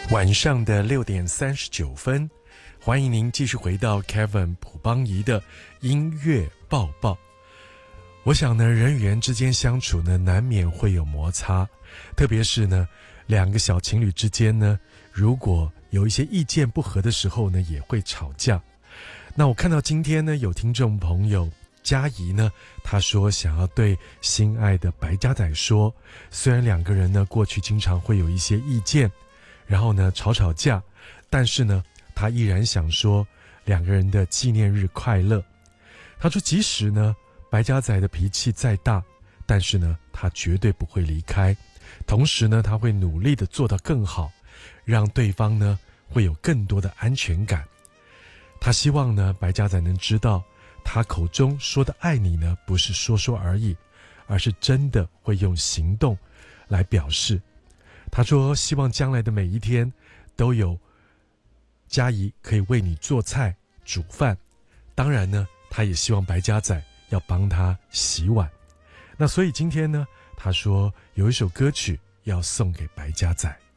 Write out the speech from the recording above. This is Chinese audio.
晚上的6:39，欢迎您继续回到 Kevin 卜邦仪的音乐报报。我想呢，人与人之间相处呢，难免会有摩擦，特别是呢，两个小情侣之间呢，如果有一些意见不合的时候呢，也会吵架。那我看到今天呢，有听众朋友嘉怡呢，她说想要对心爱的白家仔说，虽然两个人呢过去经常会有一些意见，然后呢吵架，但是呢他依然想说两个人的纪念日快乐。他说即使呢白家仔的脾气再大，但是呢他绝对不会离开，同时呢他会努力的做到更好，让对方呢会有更多的安全感。他希望呢白家仔能知道，他口中说的爱你呢不是说说而已，而是真的会用行动来表示。他说希望将来的每一天都有嘉怡可以为你做菜煮饭，当然呢他也希望白家仔要帮他洗碗。那所以今天呢，他说有一首歌曲要送给白家仔。